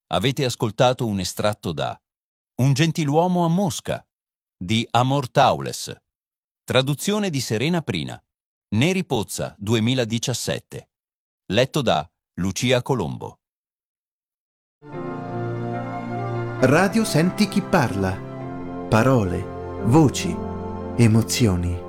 Avete ascoltato un estratto da Un gentiluomo a Mosca di Amor Taules, traduzione di Serena Prina, Neri Pozza 2017, letto da Lucia Colombo. Radio Senti chi parla. Parole, voci, emozioni.